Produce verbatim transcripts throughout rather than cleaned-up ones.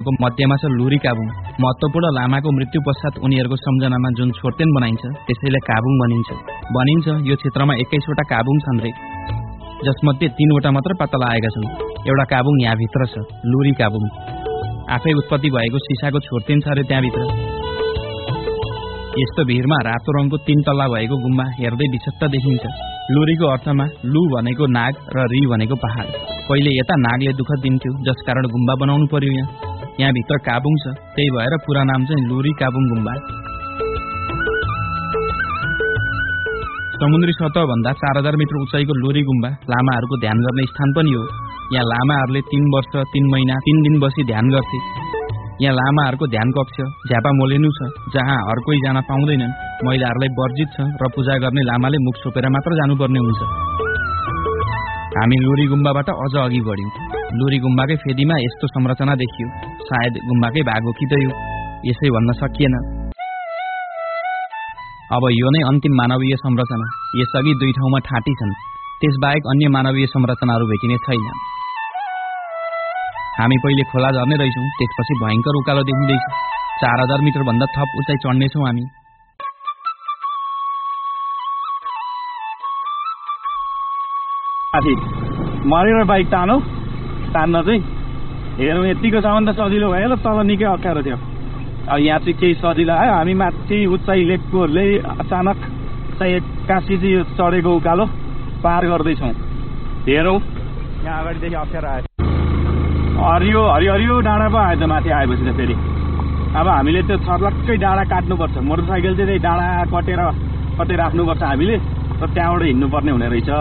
गुम्बाको मध्यमा छ लुरी काबुङ। महत्त्वपूर्ण लामाको मृत्यु पश्चात उनीहरूको सम्झनामा जुन छोर्तेन बनाइन्छ त्यसैले काबुङ भनिन्छ। भनिन्छ यो क्षेत्रमा एक्काइसवटा काबुङ छन् रे, जसमध्ये तीनवटा मात्र पत्ता लागेका छन्। एउटा काबुङ यहाँभित्र छ, लुरी काबुङ। आफै उत्पत्ति भएको सिसाको छोर्तेन छ रे त्यहाँभित्र। यस्तो भिरमा रातो रङको तीन तल्ला भएको गुम्बा हेर्दै विचित्र देखिन्छ। लुरीको अर्थमा लु भनेको नाग र री भनेको पहाड। पहिले यता नागले दुःख दिन्थ्यो, जसकारण गुम्बा बनाउनु पर्यो। यहाँ यहाँभित्र काबुङ छ, त्यही भएर पुरा नाम चाहिँ लुरी काबुङ गुम्बा। समुद्री सतहभन्दा चार हजार मिटर उचाइको लुरी गुम्बा लामाहरूको ध्यान गर्ने स्थान पनि हो। यहाँ लामाहरूले तीन वर्ष तीन महिना तीन दिन बसी ध्यान गर्थे। यहाँ लामाहरूको ध्यान कक्ष झ्यापा मोलेनु छ, जहाँ हर कोही जान पाउँदैनन्। महिलाहरूलाई वर्जित छ र पूजा गर्ने लामाले मुख छोपेर मात्र जानुपर्ने हुन्छ। हामी लुरी गुम्बाबाट अझ अघि बढ्यौँ। लुरी गुम्बाकै फेदीमा यस्तो संरचना देखियो। सायद गुम्बाकै भाग हो कि त यो, यसै भन्न सकिएन। अब यो नै अन्तिम मानवीय संरचना। यसअघि दुई ठाउँमा ठाँटी छन्, त्यसबाहेक अन्य मानवीय संरचनाहरू भेटिने छैन। हामी पहिले खोला झर्ने रहेछौँ, त्यसपछि भयङ्कर उकालो देखिँदैछ। चार हजार मिटर भन्दा थप उचाइ चढ्नेछौँ हामी। साथी मरेर बाइक तानो तान्न चाहिँ हेरौँ, यतिको सामान त सजिलो भयो ल, तल निकै अप्ठ्यारो थियो। अब यहाँ चाहिँ केही सजिलो आयो। हामी माथि उचाइ लेककोहरूले अचानक चाहिँ एक्कासी चाहिँ यो चढेको उकालो पार गर्दैछौँ। हेरौँ यहाँ अगाडिदेखि अप्ठ्यारो आयो। हरियो हरियो हरियो डाँडा पो आयो त माथि आएपछि त। फेरि अब हामीले त्यो छर्लक्कै डाँडा काट्नुपर्छ। मोटरसाइकल चाहिँ त्यही डाँडा कटेर कतै राख्नुपर्छ हामीले, र त्यहाँबाट हिँड्नुपर्ने हुने रहेछ।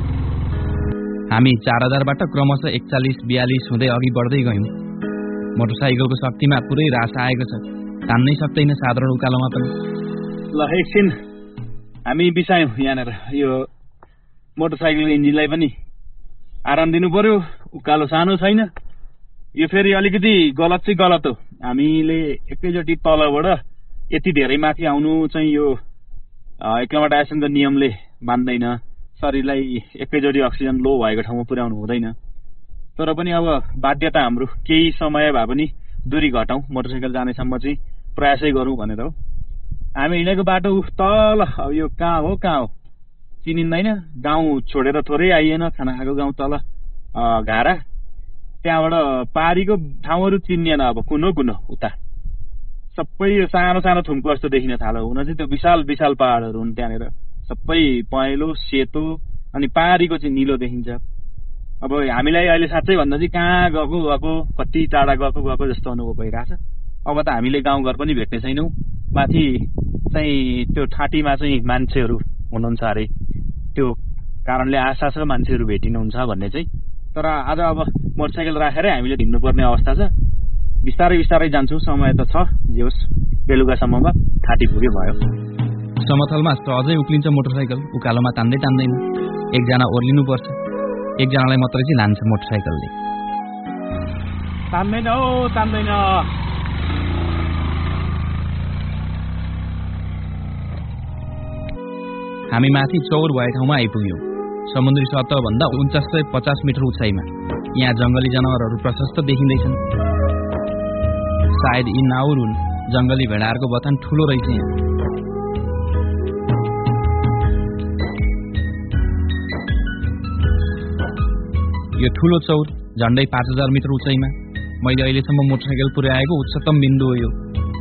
हामी चार हजारबाट क्रमशः एकचालिस बयालिस हुँदै अघि बढ्दै गयौँ। मोटरसाइकलको शक्तिमा पुरै रास आएको छ, तान्नै सक्दैन साधारण उकालोमा पनि। ल एकछिन हामी बिसायौँ यहाँनिर। यो मोटरसाइकलको इन्जिनलाई पनि आराम दिनु पर्यो। उकालो सानो छैन, यो फेरि अलिकति गलत चाहिँ गलत हो। हामीले एकैचोटि तलबाट यति धेरै माथि आउनु चाहिँ यो एक्लोमाटाइजेसनको नियमले मान्दैन। शरीरलाई एकैचोटि अक्सिजन लो भएको ठाउँमा पुर्याउनु हुँदैन। तर पनि अब बाध्यता हाम्रो, केही समय भए पनि दूरी घटाउँ, मोटरसाइकल जानेसम्म चाहिँ प्रयासै गरौँ भनेर हो। हामी हिँडेको बाटो तल, अब यो कहाँ हो कहाँ हो चिनिँदैन। गाउँ छोडेर थोरै आइएन, खाना खाएको गाउँ तल घारा, त्यहाँबाट पारीको ठाउँहरू चिनिएन। अब कुनो कुनो उता सबै सानो सानो थुम्को जस्तो देखिन थाल्यो। हुन चाहिँ त्यो विशाल विशाल पहाडहरू हुन् त्यहाँनिर, सबै पहेँलो सेतो, अनि पारीको चाहिँ निलो देखिन्छ। अब हामीलाई अहिले साँच्चै भन्दा चाहिँ कहाँ गएको गएको कति टाढा गएको गएको जस्तो अनुभव भइरहेछ। अब त हामीले गाउँघर पनि भेट्ने छैनौँ। माथि चाहिँ त्यो ठाँटीमा चाहिँ मान्छेहरू हुनुहुन्छ अरे, त्यो कारणले आशा छ मान्छेहरू भेटिनुहुन्छ भन्ने चाहिँ। तर आज अब मोटरसाइकल राखेरै हामीले हिँड्नुपर्ने अवस्था छ। बिस्तारै बिस्तारै जान्छौँ, समय त छ, जे होस् बेलुकासम्ममा ठाँटी पुग्यो भयो। समथलमा सहजै उक्लिन्छ मोटरसाइकल, उकालोमा तान्दै तान्दैन। एकजना ओर्लिनुपर्छ, एकजनालाई मात्रै चाहिँ लान्छ मोटरसाइकलले। तान्दैन हो तान्दैन। हामी माथि चौर भए ठाउँमा आइपुग्यौँ। समुद्री सतहभन्दा उन्चास सय पचास मिटर उचाइमा। यहाँ जङ्गली जनावरहरू प्रशस्त देखिँदैछन्। सायद यी नाउर हुन्। जङ्गली भेडाहरूको बथान ठुलो रहेछ यहाँ। यो ठुलो चौर झन्डै पाँच हजार मिटर उचाइमा। मैले अहिलेसम्म मोटरसाइकल पुर्याएको उच्चतम बिन्दु हो यो।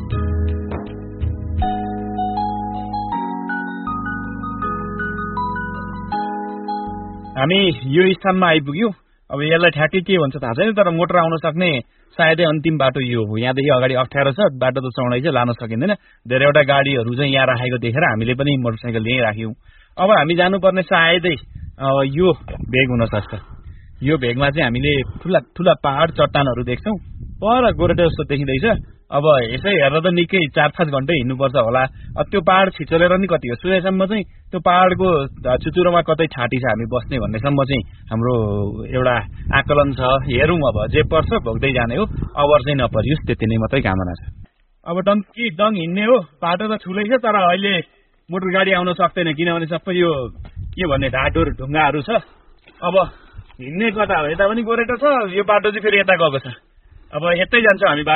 हामी यो स्थानमा आइपुग्यौँ। अब यसलाई ठ्याक्कै के भन्छ थाहा छैन, तर मोटर आउन सक्ने सायदै अन्तिम बाटो यो हो। यहाँदेखि अगाडि अप्ठ्यारो छ, बाटो त चौडाइ चाहिँ लान सकिँदैन। धेरैवटा गाडीहरू चाहिँ यहाँ राखेको देखेर हामीले पनि मोटरसाइकल यहीँ राख्यौँ। अब हामी जानुपर्ने सायदै यो भेग हुन सक्छ। यो भेगमा चाहिँ हामीले ठुला ठुला पहाड चट्टानहरू देख्छौँ। पर गोरेटो जस्तो देखिँदैछ। अब यसै हेरेर त निकै चार पाँच घन्टै हिँड्नुपर्छ होला। त्यो पहाड छिचोलेर नि कति हो सुनेसम्म चाहिँ त्यो पहाडको चुचुरोमा कतै ठाँटी छ हामी बस्ने भन्नेसम्म चाहिँ हाम्रो एउटा आकलन छ। हेरौँ अब जे पर्छ भोग्दै जाने हो। अबर चाहिँ नपरियोस्, त्यति नै मात्रै कामना छ। अब डङ्की डङ हिँड्ने हो। बाटो त ठुलै छ, तर अहिले मोटर गाडी आउन सक्दैन, किनभने सबै यो के भन्ने ढाडुर ढुङ्गाहरू छ। अब हिँड्ने कता हो, यता पनि गोरेटो छ, यो बाटो चाहिँ फेरि यता गएको छ। अब यतै जान्छ हामी।